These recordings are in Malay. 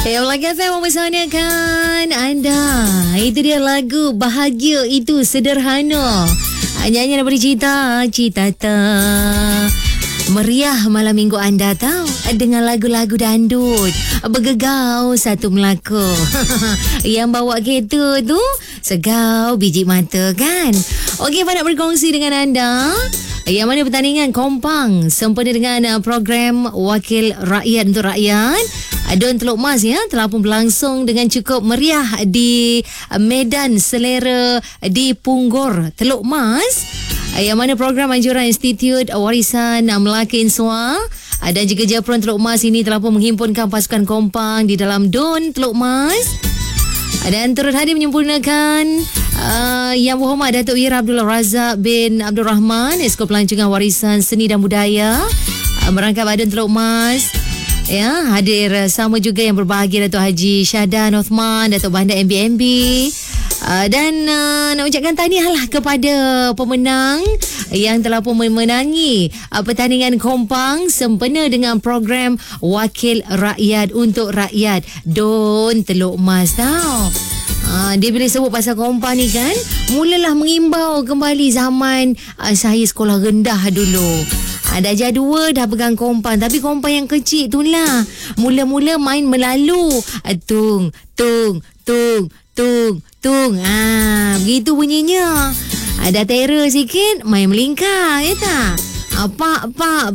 Melaka FM mempersanakan anda. Itu dia lagu Bahagia Itu Sederhana. Nyanyian daripada Cita-Cita. Meriah malam minggu anda tahu, dengan lagu-lagu dandut bergegau satu Melaka. Yang bawa kereta tu segau biji mata kan. Okey, apa nak berkongsi dengan anda? Yang mana pertandingan kompang sempena dengan program Wakil Rakyat untuk Rakyat Don Teluk Mas telah pun berlangsung dengan cukup meriah di Medan Selera di Punggor, Teluk Mas. Yang mana program anjuran Institut Warisan Melaka Insua dan juga Japron Teluk Mas ini telah pun menghimpunkan pasukan kompang di dalam Don Teluk Mas. Dan turut hadir menyempurnakan Yang Berhormat Datuk Wira Abdullah Razak bin Abdul Rahman, Esko Pelancongan Warisan Seni dan Budaya merangkap Don Teluk Mas. Hadir sama juga yang berbahagia Datuk Haji Syadan Othman, Datuk Bandar MBMB. Dan nak ucapkan tahniahlah kepada pemenang yang telah pun memenangi pertandingan kompang sempena dengan program Wakil Rakyat untuk Rakyat Don Teluk Mas tau. Dia bila sebut pasal kompang ni kan, mulalah mengimbau kembali zaman saya sekolah rendah dulu. Darjah 2 dah pegang kompang, tapi kompang yang kecil tu lah. Mula-mula main melalu. Tung, tung, tung, tung, tung. Begitu bunyinya. Ada terror sikit, main melingkar, ya tak? Pak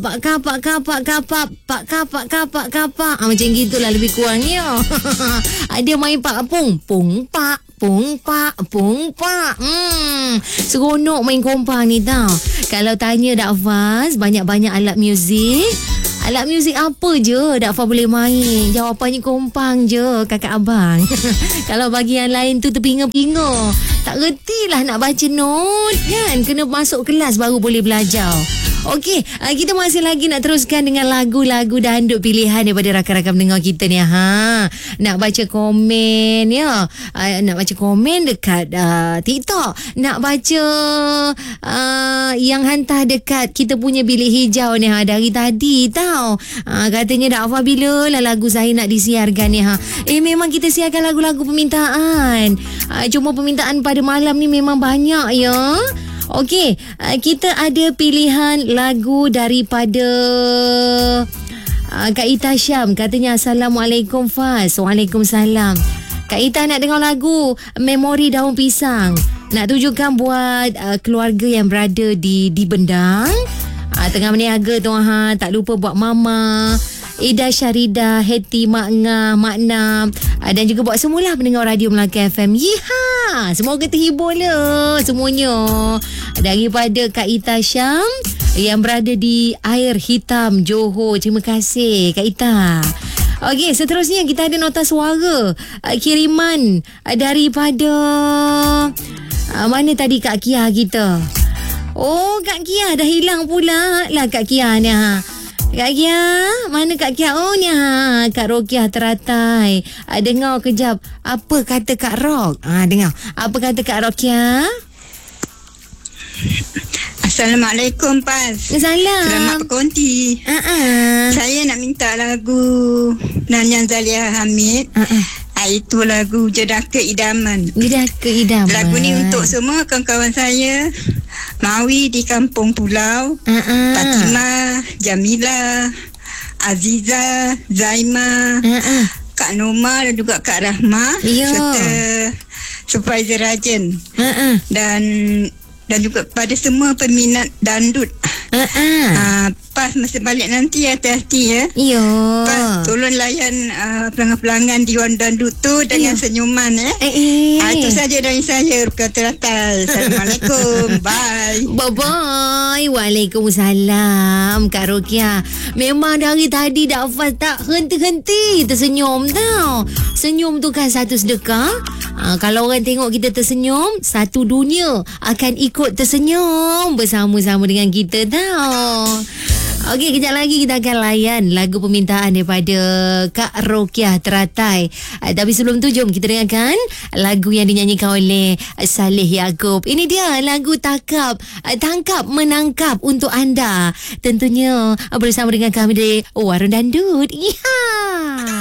kapak. Macam gitulah lebih kurangnya. Ada main pak pung pak. Seronok main kompang ni tau. Kalau tanya Dak Faz, banyak-banyak alat muzik. Alat muzik apa je Dak Faz boleh main? Jawapannya kompang je, kakak abang. Kalau bagi yang lain tu terpinga-pinga. Tak retilah nak baca not kan. Kena masuk kelas baru boleh belajar. Okey, kita masih lagi nak teruskan dengan lagu-lagu dandut pilihan daripada rakan-rakan pendengar kita ni. Nak baca komen ya. Nak baca komen dekat TikTok. Nak baca yang hantar dekat kita punya bilik hijau ni dari tadi tau. Katanya Dak Fah bila lah lagu saya nak disiarkan ni memang kita siarkan lagu-lagu permintaan. Cuma permintaan pada malam ni memang banyak ya. Okey, kita ada pilihan lagu daripada Kak Ita Syam. Katanya Assalamualaikum Faz. Waalaikumsalam. Kak Ita nak dengar lagu Memori Daun Pisang. Nak tujukan buat keluarga yang berada di Bendang, tengah berniaga tu tak lupa buat mama Ida Syarida, Heti, Mak Ngah, Mak Nam, dan juga buat semualah pendengar Radio Melaka FM. Yiha! Semoga terhibur lah semuanya. Daripada Kak Ita Syam yang berada di Air Hitam, Johor. Terima kasih Kak Ita. Okey, seterusnya kita ada nota suara kiriman daripada mana tadi Kak Kia kita. Oh, Kak Kia dah hilang pula lah Kak Kia ni. Kak Kia, mana Kak Kia? Oh ni Kak Rokiah Teratai. Dengar kejap apa kata Kak Rok. Dengar apa kata Kak Rokiah. Assalamualaikum Paz. Salam. Selamat berkonti. Saya nak minta lagu Nyanyian Zalia Hamid. Itu lagu Jedaka Idaman. Jedaka Idaman. Lagu ni untuk semua kawan-kawan saya Mawi di Kampung Pulau, Fatimah, Jamila, Aziza, Zaima, Kak Noma dan juga Kak Rahmah, serta Supervisor Rajen, dan juga pada semua peminat dandut. Pas masa balik nanti hati-hati ya. Pas tolong layan pelanggan-pelanggan di Wan Dandut tu dengan senyuman ya. Itu saja dari saya, Rukiah Teratai. Assalamualaikum. Bye. Bye-bye. Waalaikumsalam Kak Rukiah. Memang dari tadi Dak Faz tak henti-henti tersenyum tau. Senyum tu kan satu sedekah. Kalau orang tengok kita tersenyum, satu dunia akan ikut tersenyum bersama-sama dengan kita tau. Okey, kejap lagi kita akan layan lagu permintaan daripada Kak Rokiah Teratai. Tapi sebelum tu, jom kita dengarkan lagu yang dinyanyikan oleh Saleh Yaakob. Ini dia lagu Tangkap Menangkap untuk anda. Tentunya bersama dengan kami dari Warung Dandut. Iha.